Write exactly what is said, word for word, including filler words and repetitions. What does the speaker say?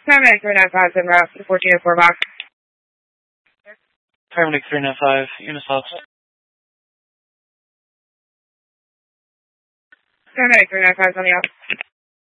Paramedic three nine five, en route to fourteen oh four box. Paramedic three nine five, Unisoft. Paramedic three nine five is on the op.